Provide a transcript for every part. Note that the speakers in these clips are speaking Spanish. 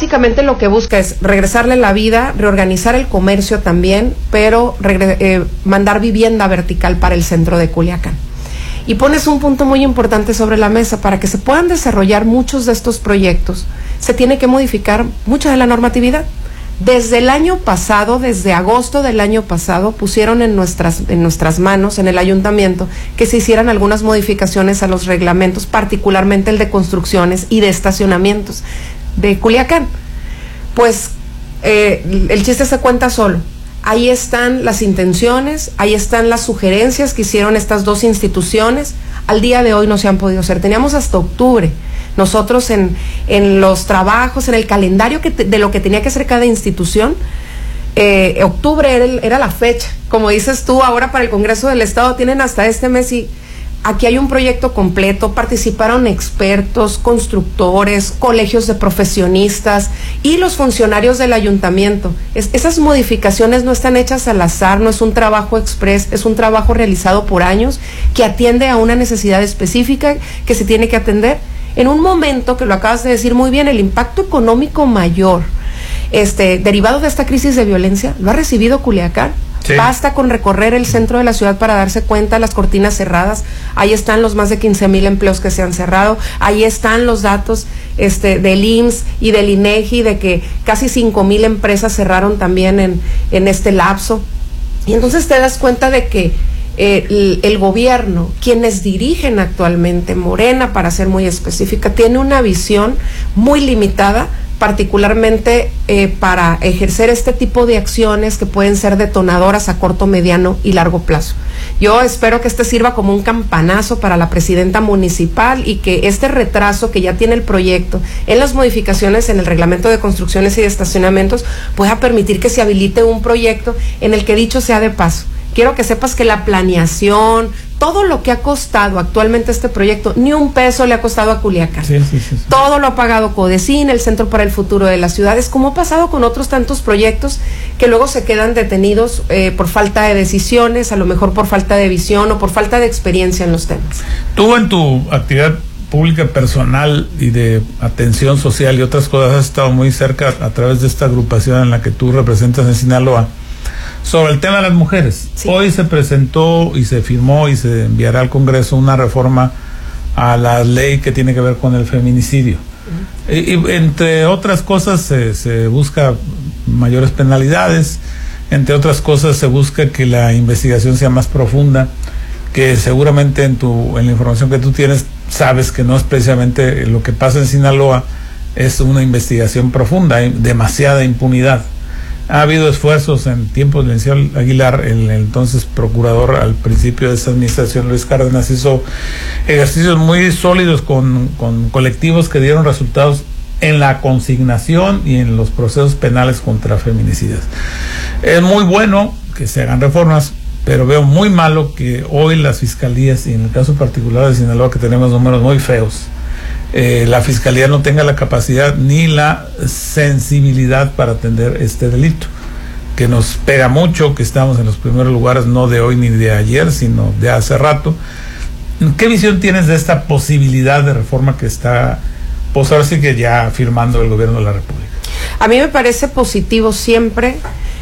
básicamente lo que busca es regresarle la vida, reorganizar el comercio también, pero mandar vivienda vertical para el centro de Culiacán. Y pones un punto muy importante sobre la mesa. Para que se puedan desarrollar muchos de estos proyectos, se tiene que modificar mucha de la normatividad. Desde el año pasado, desde agosto del año pasado, pusieron en nuestras manos, en el ayuntamiento, que se hicieran algunas modificaciones a los reglamentos, particularmente el de construcciones y de estacionamientos de Culiacán. Pues el chiste se cuenta solo. Ahí están las intenciones, ahí están las sugerencias que hicieron estas dos instituciones. Al día de hoy no se han podido hacer. Teníamos hasta octubre. Nosotros en los trabajos, en el calendario de lo que tenía que hacer cada institución, octubre era la fecha. Como dices tú, ahora para el Congreso del Estado tienen hasta este mes y aquí hay un proyecto completo. Participaron expertos, constructores, colegios de profesionistas y los funcionarios del ayuntamiento. Esas modificaciones no están hechas al azar, no es un trabajo express, es un trabajo realizado por años que atiende a una necesidad específica que se tiene que atender. En un momento, que lo acabas de decir muy bien, el impacto económico mayor derivado de esta crisis de violencia lo ha recibido Culiacán. Sí. Basta con recorrer el centro de la ciudad para darse cuenta, las cortinas cerradas, ahí están los más de 15,000 empleos que se han cerrado, ahí están los datos del IMSS y del INEGI de que casi 5,000 empresas cerraron también en este lapso. Y entonces te das cuenta de que el gobierno, quienes dirigen actualmente, Morena para ser muy específica, tiene una visión muy limitada, particularmente para ejercer este tipo de acciones que pueden ser detonadoras a corto, mediano y largo plazo. Yo espero que sirva como un campanazo para la presidenta municipal y que este retraso que ya tiene el proyecto en las modificaciones en el reglamento de construcciones y de estacionamientos pueda permitir que se habilite un proyecto en el que, dicho sea de paso, quiero que sepas que la planeación, todo lo que ha costado actualmente este proyecto, ni un peso le ha costado a Culiacán. Sí. Todo lo ha pagado Codecín, el Centro para el Futuro de las Ciudades, como ha pasado con otros tantos proyectos que luego se quedan detenidos por falta de decisiones, a lo mejor por falta de visión o por falta de experiencia en los temas. Tú en tu actividad pública personal y de atención social y otras cosas has estado muy cerca a través de esta agrupación en la que tú representas en Sinaloa. Sobre el tema de las mujeres, sí. Hoy se presentó y se firmó y se enviará al Congreso una reforma a la ley que tiene que ver con el feminicidio. Y entre otras cosas se busca mayores penalidades, entre otras cosas se busca que la investigación sea más profunda, que seguramente en la información que tú tienes sabes que no es precisamente lo que pasa en Sinaloa, es una investigación profunda, hay demasiada impunidad. Ha habido esfuerzos en tiempos de licenciado Aguilar, el entonces procurador al principio de esta administración, Luis Cárdenas, hizo ejercicios muy sólidos con colectivos que dieron resultados en la consignación y en los procesos penales contra feminicidas. Es muy bueno que se hagan reformas, pero veo muy malo que hoy las fiscalías, y en el caso particular de Sinaloa, que tenemos números muy feos, la fiscalía no tenga la capacidad ni la sensibilidad para atender este delito, que nos pega mucho, que estamos en los primeros lugares, no de hoy ni de ayer, sino de hace rato. ¿Qué visión tienes de esta posibilidad de reforma que está, pues ahora sí que ya firmando el gobierno de la República? A mí me parece positivo siempre,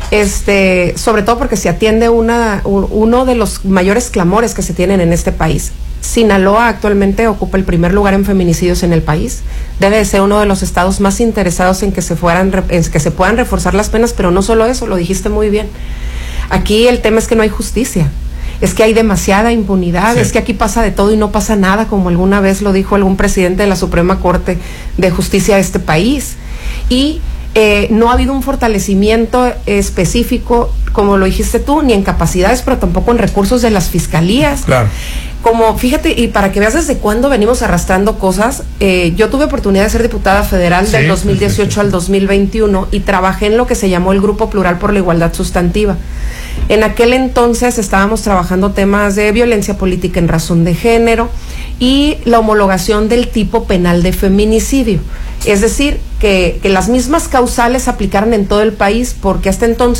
sobre todo porque se atiende uno de los mayores clamores que se tienen en este país. Sinaloa actualmente ocupa el primer lugar en feminicidios en el país. Debe de ser uno de los estados más interesados en que se puedan reforzar las penas, pero no solo eso, lo dijiste muy bien. Aquí el tema es que no hay justicia, es que hay demasiada impunidad, sí. Es que aquí pasa de todo y no pasa nada, como alguna vez lo dijo algún presidente de la Suprema Corte de Justicia de este país. Y no ha habido un fortalecimiento específico, como lo dijiste tú, ni en capacidades, pero tampoco en recursos de las fiscalías. Claro. Como, fíjate, y para que veas desde cuándo venimos arrastrando cosas, yo tuve oportunidad de ser diputada federal del 2018 al 2021 y trabajé en lo que se llamó el Grupo Plural por la Igualdad Sustantiva. En aquel entonces estábamos trabajando temas de violencia política en razón de género y la homologación del tipo penal de feminicidio. Es decir, que las mismas causales se aplicaran en todo el país, porque hasta entonces